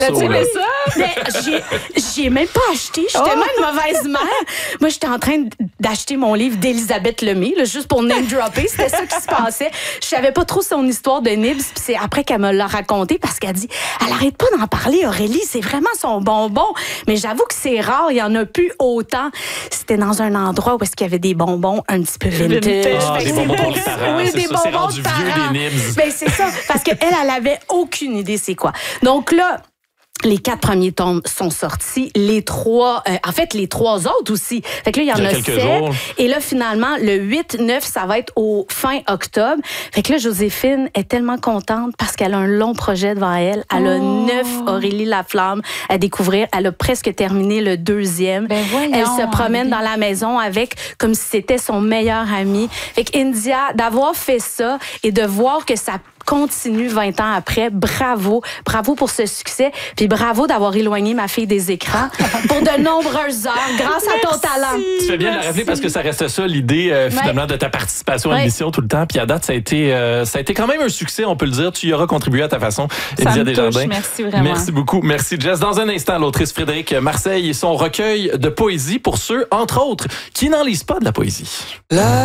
T'as-tu aimé ça? Mais j'ai même pas acheté. J'étais tellement une mauvaise mère. Moi, j'étais en train d'acheter mon livre d'Elisabeth Lemay, là, juste pour name dropper. C'était ça qui se passait. Je savais pas trop son histoire de Nibs. Puis c'est après qu'elle me l'a raconté parce qu'elle dit, elle arrête pas d'en parler, Aurélie. C'est vraiment son bonbon. Mais j'avoue que c'est rare. Il y en a plus autant. C'était dans un endroit où est-ce qu'il y avait des bonbons un petit peu vintage. Ah, des bonbons pour les parents. Oui, c'est des ça, c'est bonbons rendu de parents. vieux, des Nibs. Ben, c'est ça. Parce qu'elle, elle avait aucune idée c'est quoi. Donc là, les 4 premiers tomes sont sortis. Les 3 autres aussi. Fait que là, il y en a 7. Jours. Et là, finalement, le 8, 9, ça va être au fin octobre. Fait que là, Joséphine est tellement contente parce qu'elle a un long projet devant elle. Elle a 9 Aurélie Laflamme à découvrir. Elle a presque terminé le 2e. Ben voyons, Elle se promène dans la maison avec comme si c'était son meilleur ami. Fait que India, d'avoir fait ça et de voir que ça continue 20 ans après. Bravo. Bravo pour ce succès. Puis bravo d'avoir éloigné ma fille des écrans pour de nombreuses heures grâce à ton talent. Tu fais bien de la rappeler parce que ça reste ça, l'idée finalement de ta participation à l'émission tout le temps. Puis à date, ça a été quand même un succès, on peut le dire. Tu y auras contribué à ta façon. Ça India me touche, Desjardins. merci vraiment. Merci beaucoup. Merci Jess. Dans un instant, l'autrice Frédéric Marseille et son recueil de poésie pour ceux, entre autres, qui n'en lisent pas de la poésie.